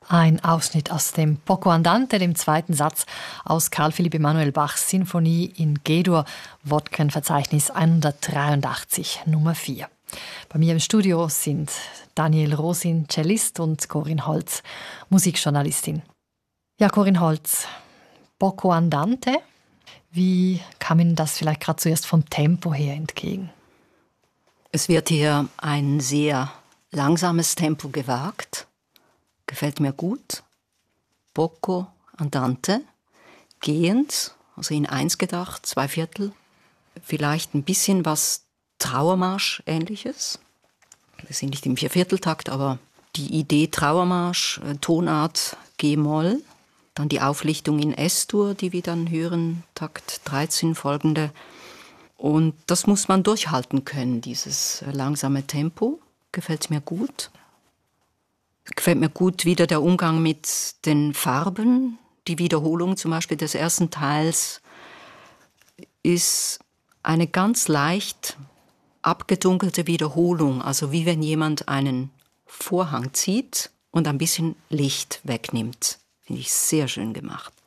Ein Ausschnitt aus dem Poco Andante, dem zweiten Satz aus Carl Philipp Emanuel Bachs Sinfonie in G-Dur, Wodkenverzeichnis 183, Nummer 4. Bei mir im Studio sind Daniel Rosin, Cellist, und Corinne Holz, Musikjournalistin. Ja, Corinne Holz, Poco Andante, wie kam Ihnen das vielleicht gerade zuerst vom Tempo her entgegen? Es wird hier ein sehr langsames Tempo gewagt. Gefällt mir gut. Poco Andante, gehend, also in 1 gedacht, 2/4. Vielleicht ein bisschen was Trauermarsch-ähnliches. Wir sind nicht im 4/4-Takt, aber die Idee Trauermarsch, Tonart G-Moll, dann die Auflichtung in S-Dur, die wir dann hören, Takt 13 folgende. Und das muss man durchhalten können, dieses langsame Tempo. Gefällt mir gut. Gefällt mir gut wieder der Umgang mit den Farben. Die Wiederholung zum Beispiel des ersten Teils ist eine ganz leicht abgedunkelte Wiederholung. Also wie wenn jemand einen Vorhang zieht und ein bisschen Licht wegnimmt. Finde ich sehr schön gemacht.